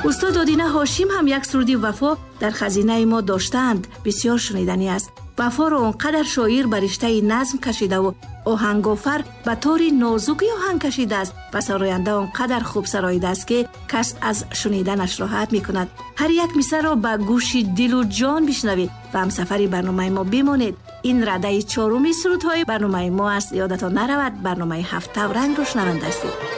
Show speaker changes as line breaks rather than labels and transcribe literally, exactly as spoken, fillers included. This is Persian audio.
استاد آدینه هاشم هم یک سرودی وفا در خزینه ما داشتند. بسیار شنیدنی است. وفا را اونقدر شاعر بر رشته نظم کشیده و آهنگافر به طور نازکی آهنگ کشیده است و سراینده اونقدر خوب سراییده است که کس از شنیدنش راحت میکند. هر یک مثل را به گوش دل و جان بشنوید و همسفری برنامه ما بمانید. این رده چهارمی سرودهای برنامه ما است. یادتان نرود برنامه هفت رنگ رو شنونده است.